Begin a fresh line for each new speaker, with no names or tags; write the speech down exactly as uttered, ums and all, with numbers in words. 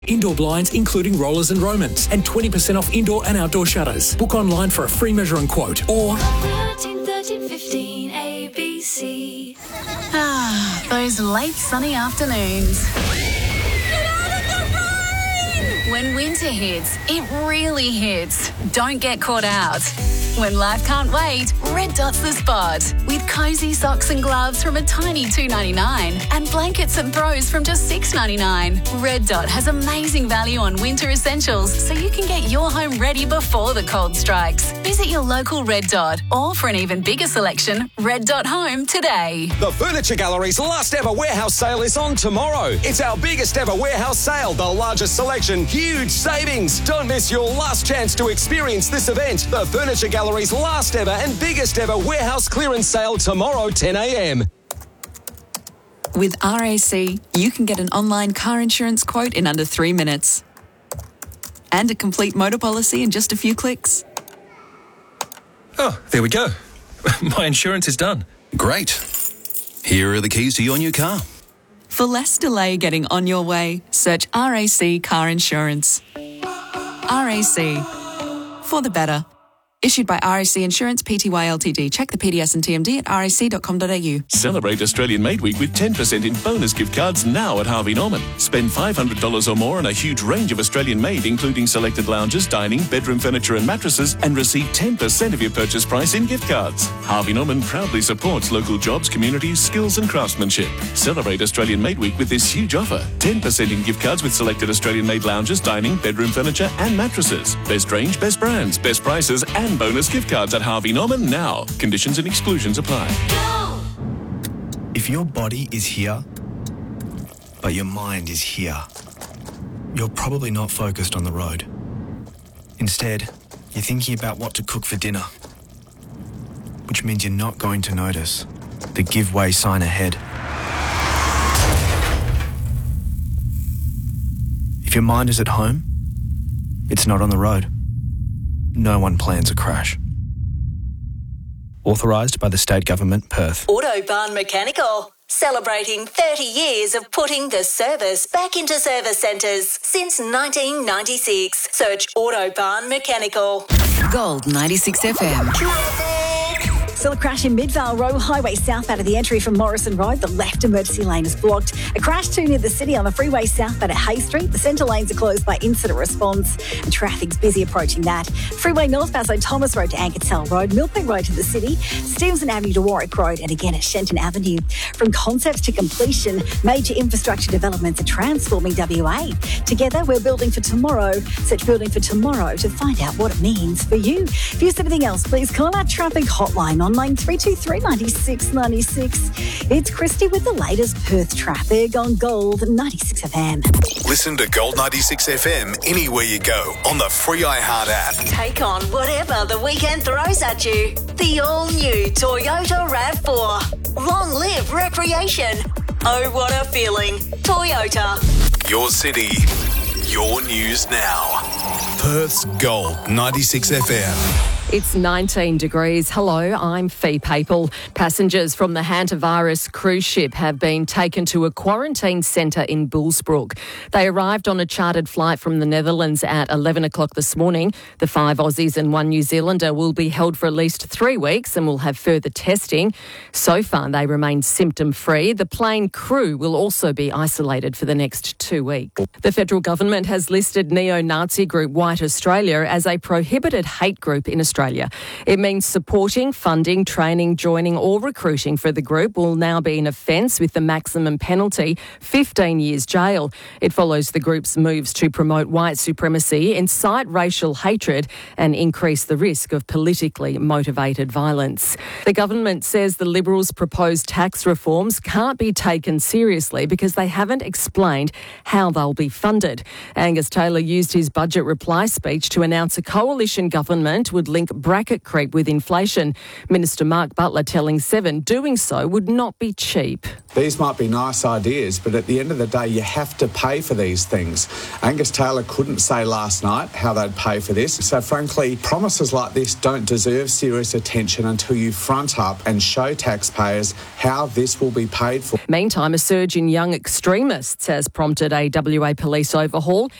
Indoor blinds, including rollers and Romans, and twenty percent off indoor and outdoor shutters. Book online for a free measure and quote, or
thirteen, thirteen, fifteen, A B C.
Ah, those late sunny afternoons.
Get out of the rain!
When winter hits, it really hits. Don't get caught out. When life can't wait, Red Dot's the spot. With cosy socks and gloves from a tiny two dollars ninety-nine and blankets and throws from just six dollars ninety-nine. Red Dot has amazing value on winter essentials, so you can get your home ready before the cold strikes. Visit your local Red Dot, or for an even bigger selection, Red Dot Home today.
The Furniture Gallery's last ever warehouse sale is on tomorrow. It's our biggest ever warehouse sale, the largest selection, huge savings. Don't miss your last chance to experience this event. The Furniture Gallery's last ever and biggest ever warehouse clearance sale tomorrow, ten a.m.
With R A C, you can get an online car insurance quote in under three minutes. And a complete motor policy in just a few clicks.
Oh, there we go. My insurance is done.
Great. Here are the keys to your new car.
For less delay getting on your way, search R A C Car Insurance. R A C. For the better. Issued by R A C Insurance Pty Ltd. Check the P D S and T M D at r a c dot com dot a u.
Celebrate Australian Made Week with ten percent in bonus gift cards now at Harvey Norman. Spend five hundred dollars or more on a huge range of Australian made, including selected lounges, dining, bedroom furniture and mattresses, and receive ten percent of your purchase price in gift cards. Harvey Norman proudly supports local jobs, communities, skills and craftsmanship. Celebrate Australian Made Week with this huge offer. ten percent in gift cards with selected Australian made lounges, dining, bedroom furniture and mattresses. Best range, best brands, best prices and bonus gift cards at Harvey Norman now. Conditions and exclusions apply.
Go!
If your body is here, but your mind is here, you're probably not focused on the road. Instead, you're thinking about what to cook for dinner, which means you're not going to notice the give way sign ahead. If your mind is at home, it's not on the road. No one plans a crash. Authorised by the State Government, Perth.
Autobahn Mechanical. Celebrating thirty years of putting the service back into service centres since nineteen ninety-six. Search Autobahn Mechanical.
Gold ninety-six F M.
Still a crash in Midvale Road Highway southbound at the entry from Morrison Road. The left emergency lane is blocked. A crash too near the city on the freeway southbound at Hay Street. The centre lanes are closed by incident response and traffic's busy approaching that. Freeway northbound St Thomas Road to Ankertell Road, Millbank Road to the city, Stevenson Avenue to Warwick Road, and again at Shenton Avenue. From concept to completion, major infrastructure developments are transforming W A. Together, we're building for tomorrow. Search Building for Tomorrow to find out what it means for you. If you have anything else, please call our traffic hotline on line three two three, nine six nine six. It's Christy with the latest Perth traffic on Gold ninety-six F M.
Listen to Gold ninety-six F M anywhere you go on the free iHeart app.
Take on whatever the weekend throws at you. The all-new Toyota RAV four. Long live recreation. Oh, what a feeling. Toyota.
Your city, your news now. Perth's Gold ninety-six F M.
It's nineteen degrees. Hello, I'm Fee Papel. Passengers from the Hantavirus cruise ship have been taken to a quarantine centre in Bullsbrook. They arrived on a chartered flight from the Netherlands at eleven o'clock this morning. The five Aussies and one New Zealander will be held for at least three weeks and will have further testing. So far, they remain symptom-free. The plane crew will also be isolated for the next two weeks. The federal government has listed neo-Nazi group White Australia as a prohibited hate group in Australia. It means supporting, funding, training, joining or recruiting for the group will now be an offence with the maximum penalty, fifteen years jail. It follows the group's moves to promote white supremacy, incite racial hatred and increase the risk of politically motivated violence. The government says the Liberals' proposed tax reforms can't be taken seriously because they haven't explained how they'll be funded. Angus Taylor used his budget reply speech to announce a coalition government would link bracket creep with inflation. Minister Mark Butler telling Seven doing so would not be cheap.
These might be nice ideas, but at the end of the day, you have to pay for these things. Angus Taylor couldn't say last night how they'd pay for this. So frankly, promises like this don't deserve serious attention until you front up and show taxpayers how this will be paid for.
Meantime, a surge in young extremists has prompted a W A police overhaul.